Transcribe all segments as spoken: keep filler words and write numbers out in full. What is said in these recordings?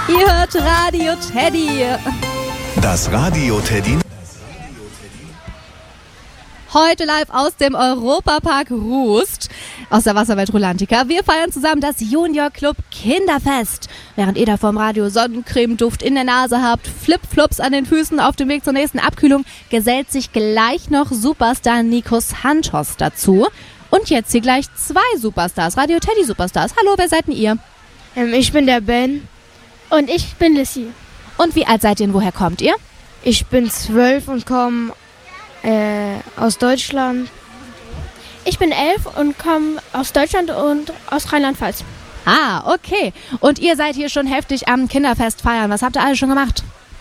Ihr hört Radio Teddy. Das Radio Teddy. Heute live aus dem Europapark Rust, aus der Wasserwelt Rulantica. Wir feiern zusammen das Junior Club Kinderfest. Während ihr da vorm Radio Sonnencreme-Duft in der Nase habt, Flipflops an den Füßen auf dem Weg zur nächsten Abkühlung, gesellt sich gleich noch Superstar Nikos Santos dazu. Und jetzt hier gleich zwei Superstars, Radio Teddy Superstars. Hallo, wer seid denn ihr? Ähm, ich bin der Ben. Und ich bin Lissy. Und wie alt seid ihr und woher kommt ihr? Ich bin zwölf und komme äh, aus Deutschland. Ich bin elf und komme aus Deutschland und aus Rheinland-Pfalz. Ah, okay. Und ihr seid hier schon heftig am Kinderfest feiern. Was habt ihr alle schon gemacht?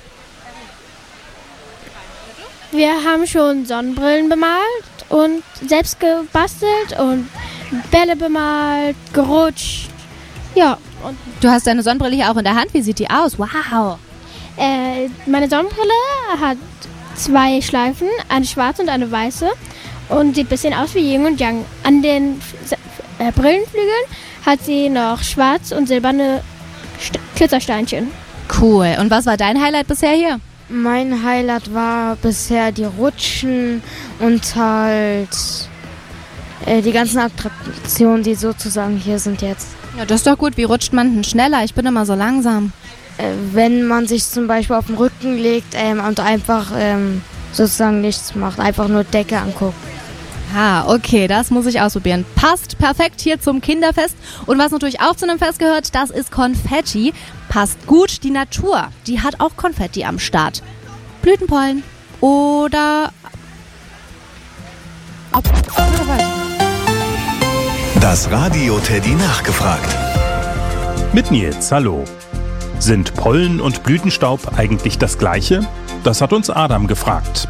Wir haben schon Sonnenbrillen bemalt und selbst gebastelt und Bälle bemalt, gerutscht. Ja. Und du hast deine Sonnenbrille hier auch in der Hand. Wie sieht die aus? Wow. Äh, meine Sonnenbrille hat zwei Schleifen, eine schwarze und eine weiße. Und sieht ein bisschen aus wie Yin und Yang. An den äh, Brillenflügeln hat sie noch schwarz und silberne St- Glitzersteinchen. Cool. Und was war dein Highlight bisher hier? Mein Highlight war bisher die Rutschen und halt äh, die ganzen Attraktionen, die sozusagen hier sind jetzt. Ja, das ist doch gut. Wie rutscht man denn schneller? Ich bin immer so langsam. Äh, wenn man sich zum Beispiel auf den Rücken legt ähm, und einfach ähm, sozusagen nichts macht, einfach nur Decke anguckt. Ah, okay, das muss ich ausprobieren. Passt perfekt hier zum Kinderfest. Und was natürlich auch zu einem Fest gehört, das ist Konfetti. Passt gut, die Natur, die hat auch Konfetti am Start. Blütenpollen oder... Ob... Das Radio Teddy nachgefragt. Mit Nils, hallo. Sind Pollen und Blütenstaub eigentlich das Gleiche? Das hat uns Adam gefragt.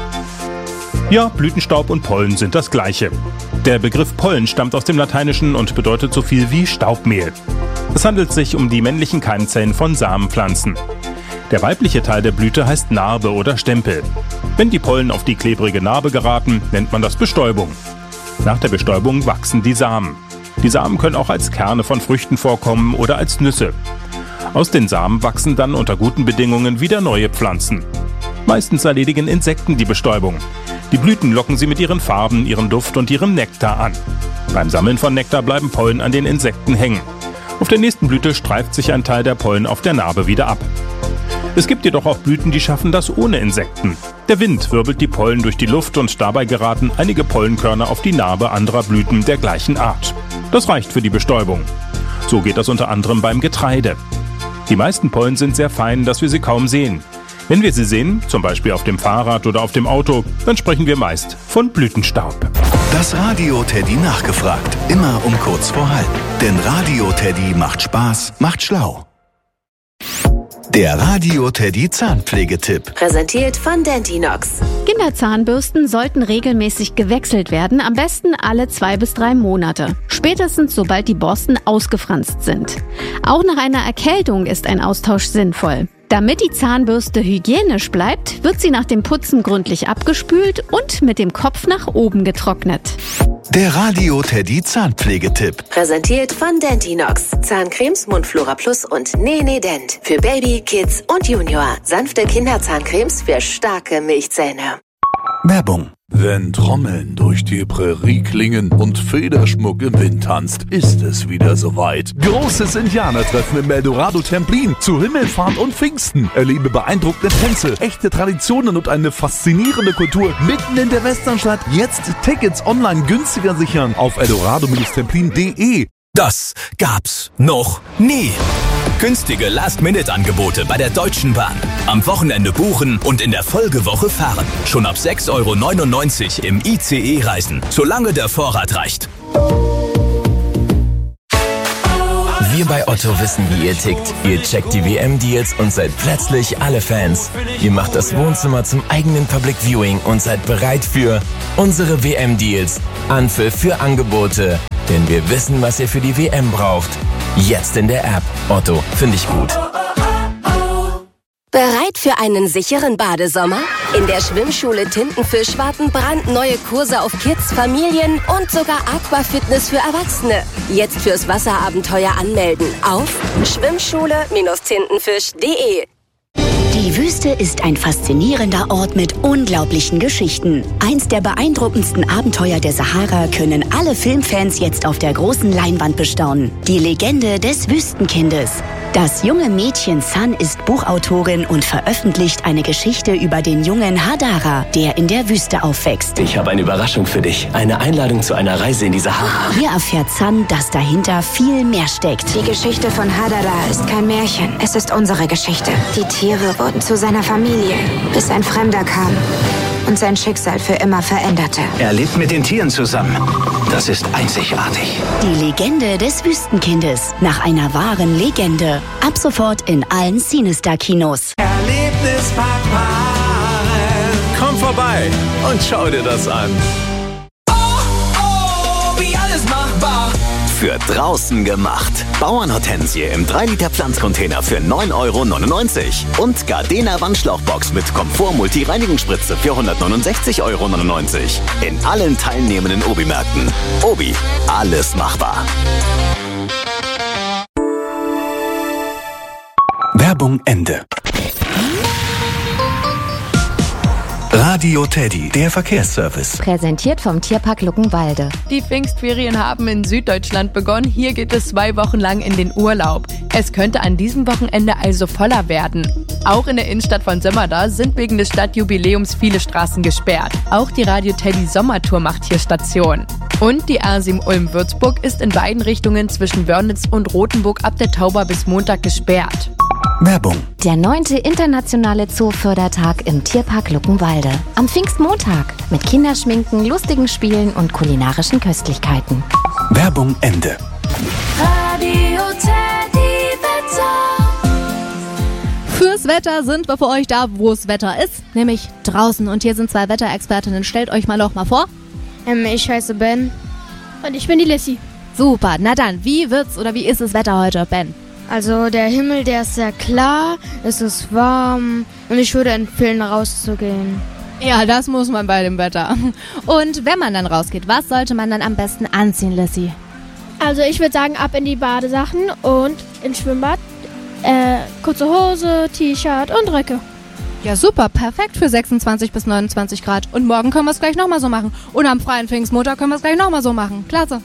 Ja, Blütenstaub und Pollen sind das Gleiche. Der Begriff Pollen stammt aus dem Lateinischen und bedeutet so viel wie Staubmehl. Es handelt sich um die männlichen Keimzellen von Samenpflanzen. Der weibliche Teil der Blüte heißt Narbe oder Stempel. Wenn die Pollen auf die klebrige Narbe geraten, nennt man das Bestäubung. Nach der Bestäubung wachsen die Samen. Die Samen können auch als Kerne von Früchten vorkommen oder als Nüsse. Aus den Samen wachsen dann unter guten Bedingungen wieder neue Pflanzen. Meistens erledigen Insekten die Bestäubung. Die Blüten locken sie mit ihren Farben, ihrem Duft und ihrem Nektar an. Beim Sammeln von Nektar bleiben Pollen an den Insekten hängen. Auf der nächsten Blüte streift sich ein Teil der Pollen auf der Narbe wieder ab. Es gibt jedoch auch Blüten, die schaffen das ohne Insekten. Der Wind wirbelt die Pollen durch die Luft und dabei geraten einige Pollenkörner auf die Narbe anderer Blüten der gleichen Art. Das reicht für die Bestäubung. So geht das unter anderem beim Getreide. Die meisten Pollen sind sehr fein, dass wir sie kaum sehen. Wenn wir sie sehen, zum Beispiel auf dem Fahrrad oder auf dem Auto, dann sprechen wir meist von Blütenstaub. Das Radio Teddy nachgefragt. Immer um kurz vor halb. Denn Radio Teddy macht Spaß, macht schlau. Der Radio Teddy Zahnpflegetipp. Präsentiert von Dentinox. Kinderzahnbürsten sollten regelmäßig gewechselt werden, am besten alle zwei bis drei Monate. Spätestens sobald die Borsten ausgefranst sind. Auch nach einer Erkältung ist ein Austausch sinnvoll. Damit die Zahnbürste hygienisch bleibt, wird sie nach dem Putzen gründlich abgespült und mit dem Kopf nach oben getrocknet. Der Radio Teddy Zahnpflegetipp. Präsentiert von Dentinox. Zahncremes, Mundflora Plus und Nene Dent. Für Baby, Kids und Junior. Sanfte Kinderzahncremes für starke Milchzähne. Werbung. Wenn Trommeln durch die Prärie klingen und Federschmuck im Wind tanzt, ist es wieder soweit. Großes Indianertreffen im Eldorado Templin zu Himmelfahrt und Pfingsten. Erlebe beeindruckende Tänze, echte Traditionen und eine faszinierende Kultur mitten in der Westernstadt. Jetzt Tickets online günstiger sichern auf eldorado templin punkt de. Das gab's noch nie. Günstige Last-Minute-Angebote bei der Deutschen Bahn. Am Wochenende buchen und in der Folgewoche fahren. Schon ab sechs Euro neunundneunzig im I C E reisen, solange der Vorrat reicht. Wir bei Otto wissen, wie ihr tickt. Ihr checkt die W M-Deals und seid plötzlich alle Fans. Ihr macht das Wohnzimmer zum eigenen Public Viewing und seid bereit für unsere W M-Deals. Anpfiff für Angebote. Denn wir wissen, was ihr für die W M braucht. Jetzt in der App. Otto, finde ich gut. Bereit für einen sicheren Badesommer? In der Schwimmschule Tintenfisch warten brandneue Kurse auf Kids, Familien und sogar Aquafitness für Erwachsene. Jetzt fürs Wasserabenteuer anmelden auf schwimmschule Tintenfisch punkt de. Die Wüste ist ein faszinierender Ort mit unglaublichen Geschichten. Eins der beeindruckendsten Abenteuer der Sahara können alle Filmfans jetzt auf der großen Leinwand bestaunen. Die Legende des Wüstenkindes. Das junge Mädchen Sun ist Buchautorin und veröffentlicht eine Geschichte über den jungen Hadara, der in der Wüste aufwächst. Ich habe eine Überraschung für dich. Eine Einladung zu einer Reise in die Sahara. Hier erfährt Sun, dass dahinter viel mehr steckt. Die Geschichte von Hadara ist kein Märchen. Es ist unsere Geschichte. Die Tiere wurden zu seiner Familie, bis ein Fremder kam und sein Schicksal für immer veränderte. Er lebt mit den Tieren zusammen. Das ist einzigartig. Die Legende des Wüstenkindes. Nach einer wahren Legende. Ab sofort in allen Cinestar-Kinos. Erlebnis Papa. Komm vorbei und schau dir das an. Oh, oh, wie alles machbar. Für draußen gemacht. Bauernhortensie im drei Liter Pflanzcontainer für neun Euro neunundneunzig. Und Gardena Wandschlauchbox mit Komfort-Multi-Reinigungsspritze für hundertneunundsechzig Euro neunundneunzig. In allen teilnehmenden Obi-Märkten. Obi, alles machbar. Werbung Ende. Radio Teddy, der Verkehrsservice. Präsentiert vom Tierpark Luckenwalde. Die Pfingstferien haben in Süddeutschland begonnen. Hier geht es zwei Wochen lang in den Urlaub. Es könnte an diesem Wochenende also voller werden. Auch in der Innenstadt von Sömmerda sind wegen des Stadtjubiläums viele Straßen gesperrt. Auch die Radio Teddy Sommertour macht hier Station. Und die A sieben Ulm-Würzburg ist in beiden Richtungen zwischen Wörnitz und Rothenburg ab der Tauber bis Montag gesperrt. Werbung. Der neunte internationale Zoofördertag im Tierpark Luckenwalde. Am Pfingstmontag mit Kinderschminken, lustigen Spielen und kulinarischen Köstlichkeiten. Werbung Ende. Radio Teddy Wetter. Fürs Wetter sind wir für euch da, wo es Wetter ist, nämlich draußen. Und hier sind zwei Wetterexpertinnen. Stellt euch mal noch mal vor. Ähm, ich heiße Ben. Und ich bin die Lissy. Super, na dann, wie wird's oder wie ist das Wetter heute, Ben? Also der Himmel, der ist sehr klar, es ist warm und ich würde empfehlen, rauszugehen. Ja, das muss man bei dem Wetter. Und wenn man dann rausgeht, was sollte man dann am besten anziehen, Lissy? Also ich würde sagen, ab in die Badesachen und ins Schwimmbad. Äh, kurze Hose, T-Shirt und Röcke. Ja, super, perfekt für sechsundzwanzig bis neunundzwanzig Grad. Und morgen können wir es gleich nochmal so machen. Und am freien Pfingstmontag können wir es gleich nochmal so machen. Klasse.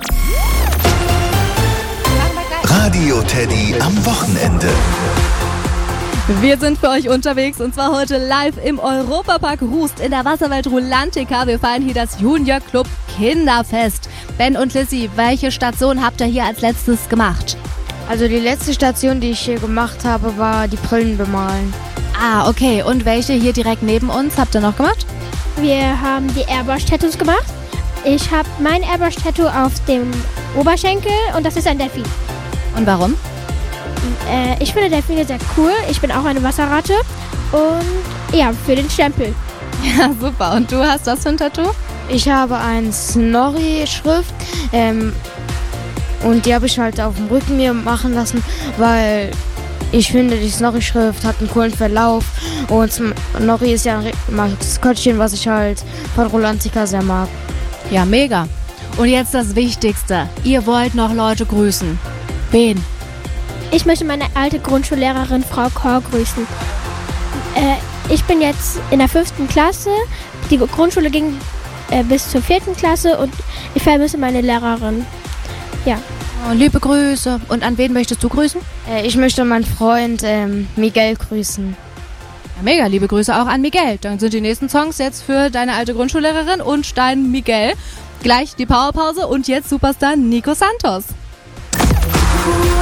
Radio Teddy am Wochenende. Wir sind für euch unterwegs und zwar heute live im Europapark Rust in der Wasserwelt Rulantica. Wir feiern hier das Junior Club Kinderfest. Ben und Lissy, welche Station habt ihr hier als letztes gemacht? Also die letzte Station, die ich hier gemacht habe, war die Brillen bemalen. Ah, okay. Und welche hier direkt neben uns habt ihr noch gemacht? Wir haben die Airbrush-Tattoos gemacht. Ich habe mein Airbrush-Tattoo auf dem Oberschenkel und das ist ein Delfin. Und warum? Äh, ich finde Delfine sehr cool. Ich bin auch eine Wasserratte. Und ja, für den Stempel. Ja, super. Und du hast was für ein Tattoo? Ich habe eine Snorri-Schrift. Ähm, und die habe ich halt auf dem Rücken mir machen lassen, weil ich finde, die Snorri-Schrift hat einen coolen Verlauf. Und Snorri ist ja ein Maskottchen, was ich halt von Rulantica sehr mag. Ja, mega. Und jetzt das Wichtigste. Ihr wollt noch Leute grüßen. Wen? Ich möchte meine alte Grundschullehrerin Frau Kor grüßen. Äh, ich bin jetzt in der fünften Klasse. Die Grundschule ging äh, bis zur vierten Klasse und ich vermisse meine Lehrerin. Ja. Oh, liebe Grüße. Und an wen möchtest du grüßen? Äh, ich möchte meinen Freund ähm, Miguel grüßen. Ja, mega, liebe Grüße auch an Miguel. Dann sind die nächsten Songs jetzt für deine alte Grundschullehrerin und dein Miguel. Gleich die Powerpause und jetzt Superstar Nico Santos.